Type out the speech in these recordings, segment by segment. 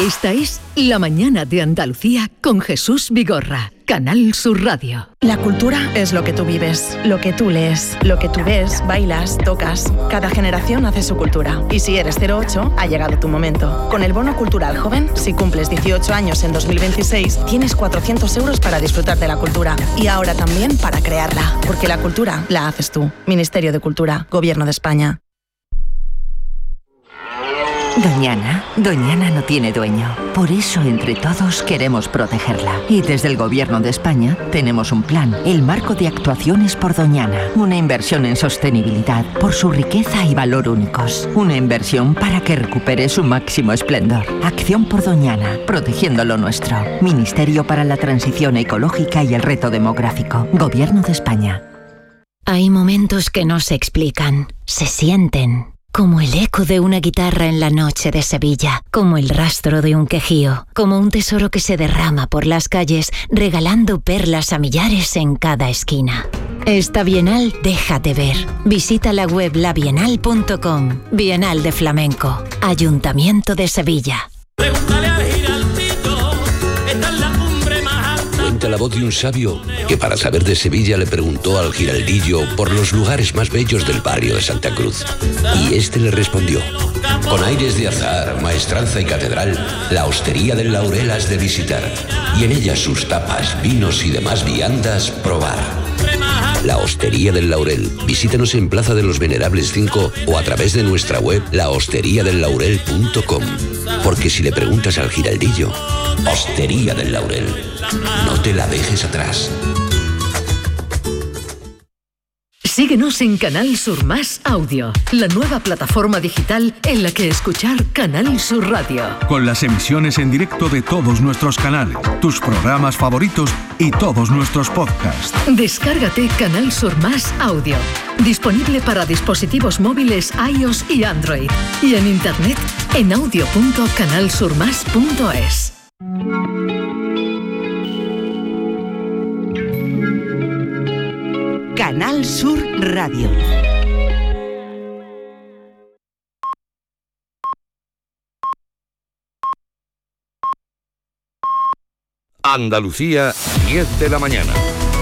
Esta es La Mañana de Andalucía con Jesús Vigorra, Canal Sur Radio. La cultura es lo que tú vives, lo que tú lees, lo que tú ves, bailas, tocas. Cada generación hace su cultura. Y si eres 08, ha llegado tu momento. Con el Bono Cultural Joven, si cumples 18 años en 2026, tienes 400 euros para disfrutar de la cultura. Y ahora también para crearla. Porque la cultura la haces tú. Ministerio de Cultura, Gobierno de España. Doñana no tiene dueño. Por eso, entre todos, queremos protegerla. Y desde el Gobierno de España tenemos un plan, el Marco de Actuaciones por Doñana. Una inversión en sostenibilidad por su riqueza y valor únicos. Una inversión para que recupere su máximo esplendor. Acción por Doñana, protegiendo lo nuestro. Ministerio para la Transición Ecológica y el Reto Demográfico. Gobierno de España. Hay momentos que no se explican, se sienten. Como el eco de una guitarra en la noche de Sevilla, como el rastro de un quejío, como un tesoro que se derrama por las calles, regalando perlas a millares en cada esquina. Esta Bienal déjate ver. Visita la web labienal.com. Bienal de Flamenco. Ayuntamiento de Sevilla. Pregúntale al Giraldillo, esta es la cumbre más alta. Cuenta la voz de un sabio que para saber de Sevilla le preguntó al Giraldillo por los lugares más bellos del barrio de Santa Cruz. Y este le respondió: con aires de azar, maestranza y catedral, la Hostería del Laurel has de visitar, y en ella sus tapas, vinos y demás viandas probar. La Hostería del Laurel. Visítanos en Plaza de los Venerables 5 o a través de nuestra web lahosteriadellaurel.com. Porque si le preguntas al Giraldillo, Hostería del Laurel, no te la dejes atrás. Síguenos en Canal Sur Más Audio, la nueva plataforma digital en la que escuchar Canal Sur Radio. Con las emisiones en directo de todos nuestros canales, tus programas favoritos y todos nuestros podcasts. Descárgate Canal Sur Más Audio, disponible para dispositivos móviles iOS y Android, y en internet en audio.canalsurmas.es. Canal Sur Radio. Andalucía, 10 de la mañana.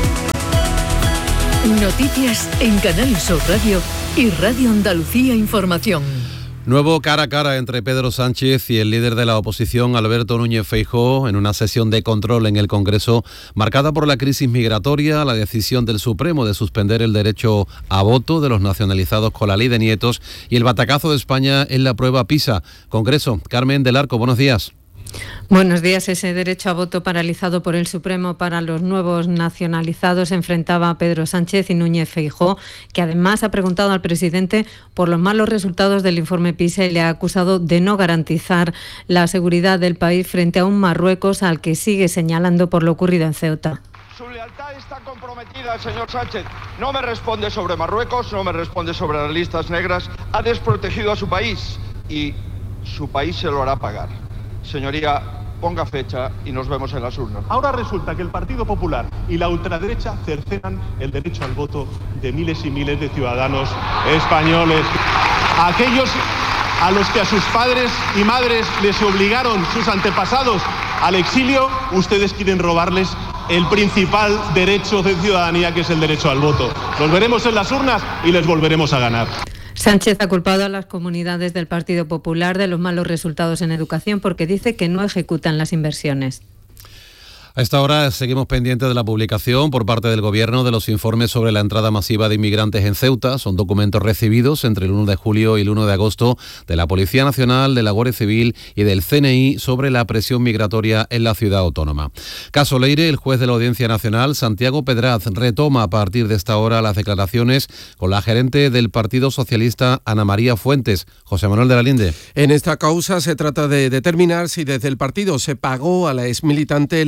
Noticias en Canal Sur Radio y Radio Andalucía Información. Nuevo cara a cara entre Pedro Sánchez y el líder de la oposición, Alberto Núñez Feijóo, en una sesión de control en el Congreso marcada por la crisis migratoria, la decisión del Supremo de suspender el derecho a voto de los nacionalizados con la ley de nietos y el batacazo de España en la prueba PISA. Congreso, Carmen del Arco, buenos días. Buenos días. Ese derecho a voto paralizado por el Supremo para los nuevos nacionalizados enfrentaba a Pedro Sánchez y Núñez Feijóo, que además ha preguntado al presidente por los malos resultados del informe PISA y le ha acusado de no garantizar la seguridad del país frente a un Marruecos al que sigue señalando por lo ocurrido en Ceuta. Su lealtad está comprometida, señor Sánchez. No me responde sobre Marruecos, no me responde sobre las listas negras. Ha desprotegido a su país y su país se lo hará pagar. Señoría, ponga fecha y nos vemos en las urnas. Ahora resulta que el Partido Popular y la ultraderecha cercenan el derecho al voto de miles y miles de ciudadanos españoles. Aquellos a los que a sus padres y madres les obligaron sus antepasados al exilio, ustedes quieren robarles el principal derecho de ciudadanía, que es el derecho al voto. Los veremos en las urnas y les volveremos a ganar. Sánchez ha culpado a las comunidades del Partido Popular de los malos resultados en educación porque dice que no ejecutan las inversiones. A esta hora seguimos pendientes de la publicación por parte del Gobierno de los informes sobre la entrada masiva de inmigrantes en Ceuta. Son documentos recibidos entre el 1 de julio y el 1 de agosto de la Policía Nacional, de la Guardia Civil y del CNI sobre la presión migratoria en la ciudad autónoma. Caso Leire, el juez de la Audiencia Nacional, Santiago Pedraz, retoma a partir de esta hora las declaraciones con la gerente del Partido Socialista, Ana María Fuentes. José Manuel de la Linde. En esta causa se trata de determinar si desde el partido se pagó a la exmilitante Leire Díaz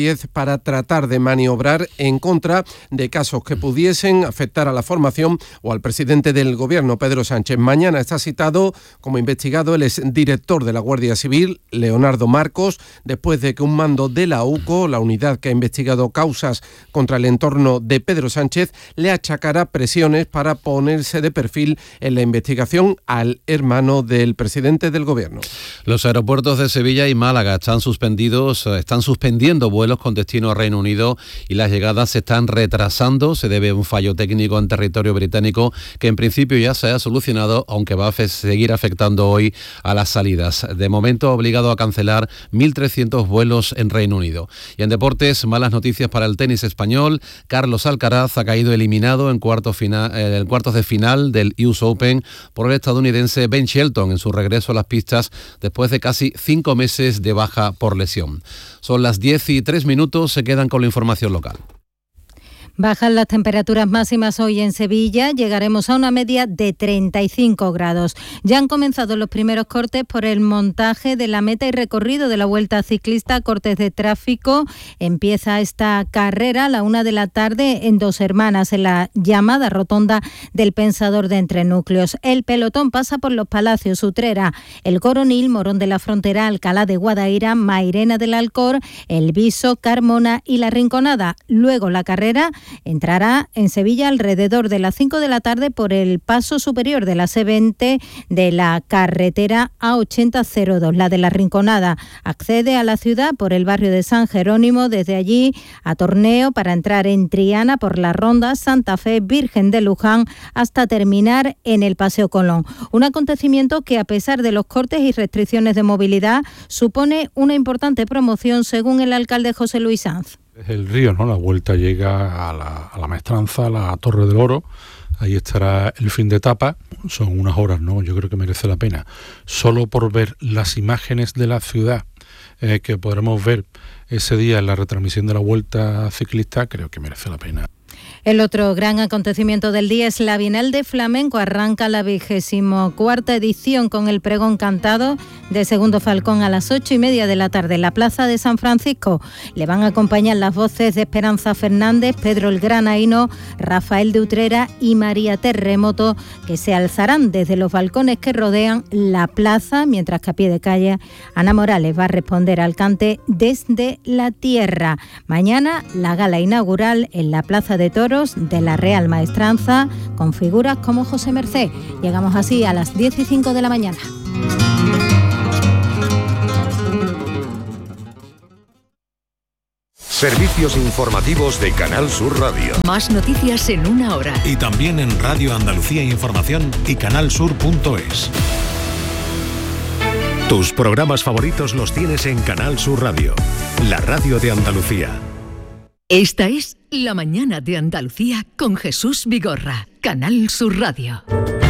10 para tratar de maniobrar en contra de casos que pudiesen afectar a la formación o al presidente del Gobierno, Pedro Sánchez. Mañana está citado como investigado el exdirector de la Guardia Civil, Leonardo Marcos, después de que un mando de la UCO, la unidad que ha investigado causas contra el entorno de Pedro Sánchez, le achacará presiones para ponerse de perfil en la investigación al hermano del presidente del Gobierno. Los aeropuertos de Sevilla y Málaga están suspendiendo vuelos con destino a Reino Unido y las llegadas se están retrasando. Se debe a un fallo técnico en territorio británico que en principio ya se ha solucionado, aunque va a seguir afectando hoy a las salidas. De momento ha obligado a cancelar 1.300 vuelos en Reino Unido. Y en deportes, malas noticias para el tenis español. Carlos Alcaraz ha caído eliminado en cuartos de final del US Open por el estadounidense Ben Shelton en su regreso a las pistas después de casi 5 meses de baja por lesión. Son las 10:03, se quedan con la información local. Bajan las temperaturas máximas hoy en Sevilla, llegaremos a una media de 35 grados. Ya han comenzado los primeros cortes por el montaje de la meta y recorrido de la Vuelta Ciclista, cortes de tráfico. Empieza esta carrera a la 1 de la tarde en Dos Hermanas, en la llamada rotonda del Pensador de Entrenúcleos. El pelotón pasa por los Palacios, Utrera, El Coronil, Morón de la Frontera, Alcalá de Guadaira, Mairena del Alcor, El Viso, Carmona y La Rinconada. Luego la carrera entrará en Sevilla alrededor de las 5 de la tarde por el paso superior de la C20 de la carretera A8002. La de La Rinconada accede a la ciudad por el barrio de San Jerónimo, desde allí a Torneo para entrar en Triana por la Ronda, Santa Fe, Virgen de Luján, hasta terminar en el Paseo Colón. Un acontecimiento que, a pesar de los cortes y restricciones de movilidad, supone una importante promoción, según el alcalde José Luis Sanz. Es el río, ¿no? La vuelta llega a la Maestranza, a la Torre del Oro. Ahí estará el fin de etapa. Son unas horas, ¿no? Yo creo que merece la pena. Solo por ver las imágenes de la ciudad que podremos ver ese día en la retransmisión de la Vuelta Ciclista, creo que merece la pena. El otro gran acontecimiento del día es la Bienal de Flamenco. Arranca la 24ª edición con el pregón cantado de Segundo Falcón a las 8:30 de la tarde en la Plaza de San Francisco. Le van a acompañar las voces de Esperanza Fernández, Pedro el Granaíno, Rafael de Utrera y María Terremoto, que se alzarán desde los balcones que rodean la plaza, mientras que a pie de calle Ana Morales va a responder al cante Desde la Tierra. Mañana la gala inaugural en la Plaza de Toros de la Real Maestranza, con figuras como José Mercé. Llegamos así a las 10:05 de la mañana. Servicios informativos de Canal Sur Radio. Más noticias en una hora. Y también en Radio Andalucía Información y canalsur.es. Tus programas favoritos los tienes en Canal Sur Radio, la radio de Andalucía. Esta es La Mañana de Andalucía con Jesús Vigorra, Canal Sur Radio.